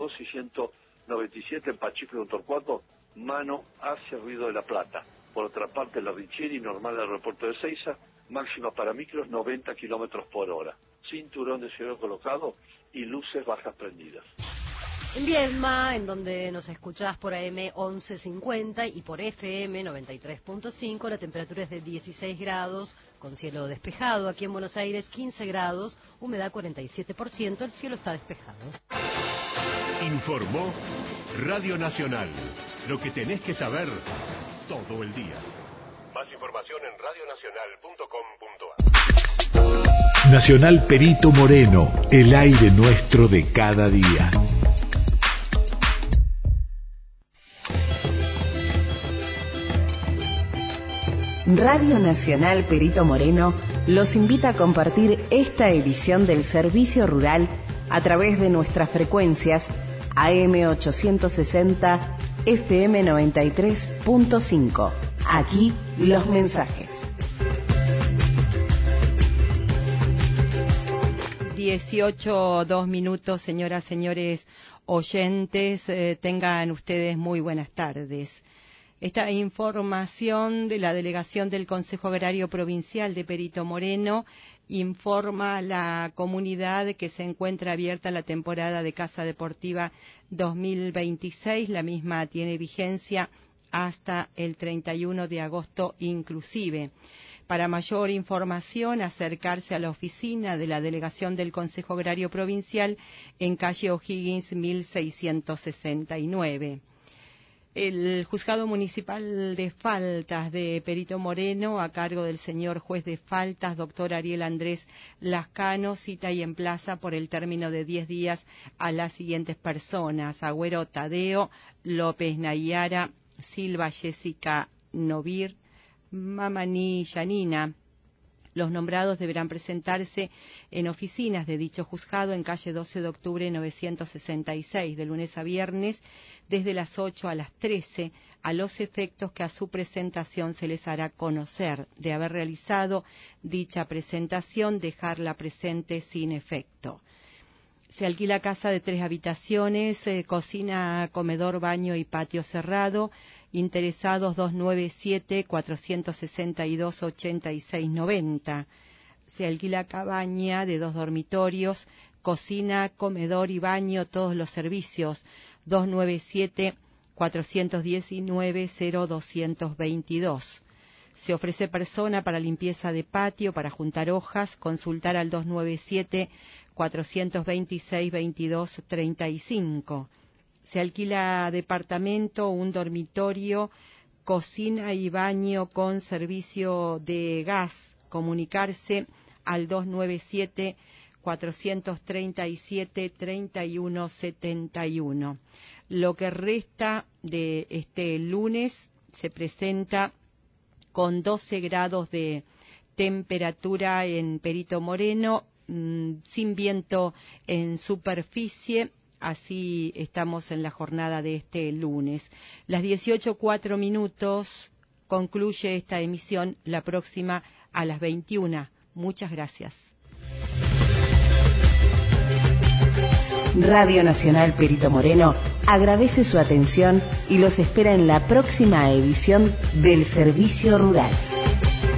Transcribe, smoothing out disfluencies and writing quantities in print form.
2 y 197 en Pacheco y Don Torcuato, mano hacia Río de la Plata. Por otra parte, la Richieri, normal del aeropuerto de Seiza, máxima para micros 90 kilómetros por hora. Cinturón de cielo colocado y luces bajas prendidas. En Viedma, en donde nos escuchás por AM 1150 y por FM 93.5, la temperatura es de 16 grados, con cielo despejado. Aquí en Buenos Aires, 15 grados, humedad 47%, el cielo está despejado. Informó Radio Nacional. Lo que tenés que saber todo el día. Más información en radionacional.com.ar. Nacional Perito Moreno, el aire nuestro de cada día. Radio Nacional Perito Moreno los invita a compartir esta edición del Servicio Rural a través de nuestras frecuencias AM 860, FM 93.5. Aquí los mensajes. 18:02 minutos, señoras, señores oyentes, tengan ustedes muy buenas tardes. Esta información de la delegación del Consejo Agrario Provincial de Perito Moreno informa a la comunidad que se encuentra abierta la temporada de caza deportiva 2026. La misma tiene vigencia hasta el 31 de agosto inclusive. Para mayor información, acercarse a la oficina de la delegación del Consejo Agrario Provincial en calle O'Higgins 1669. El Juzgado Municipal de Faltas de Perito Moreno, a cargo del señor juez de faltas, doctor Ariel Andrés Lascano, cita y emplaza por el término de 10 días a las siguientes personas: Agüero Tadeo, López Nayara, Silva Jessica Novir, Mamani Yanina. Los nombrados deberán presentarse en oficinas de dicho juzgado en calle 12 de octubre 966, de lunes a viernes, desde las 8 a las 13, a los efectos que a su presentación se les hará conocer. De haber realizado dicha presentación, dejarla presente sin efecto. Se alquila casa de 3 habitaciones, cocina, comedor, baño y patio cerrado. Interesados 297-462-8690. Se alquila cabaña de 2 dormitorios, cocina, comedor y baño, todos los servicios. 297-419-0222. Se ofrece persona para limpieza de patio, para juntar hojas, consultar al 297-426-2235. Se alquila departamento, un dormitorio, cocina y baño con servicio de gas. Comunicarse al 297-437-3171. Lo que resta de este lunes se presenta con 12 grados de temperatura en Perito Moreno, sin viento en superficie. Así estamos en la jornada de este lunes. Las 18:04 concluye esta emisión, la próxima a las 21. Muchas gracias. Radio Nacional Perito Moreno agradece su atención y los espera en la próxima edición del Servicio Rural.